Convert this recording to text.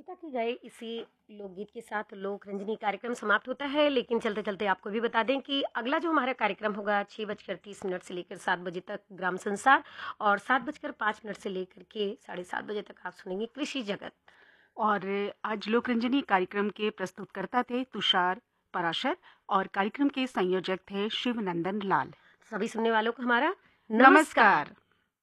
कविता के गए इसी लोकगीत के साथ लोक रंजनी कार्यक्रम समाप्त होता है, लेकिन चलते चलते आपको भी बता दें कि अगला जो हमारा कार्यक्रम होगा 6:30 से लेकर 7 बजे तक ग्राम संसार, और 7:05 से लेकर के 7:30 बजे तक आप सुनेंगे कृषि जगत। और आज लोकरंजनी कार्यक्रम के प्रस्तुतकर्ता थे तुषार पराशर और कार्यक्रम के संयोजक थे शिवनंदन लाल। सभी सुनने वालों को हमारा नमस्कार।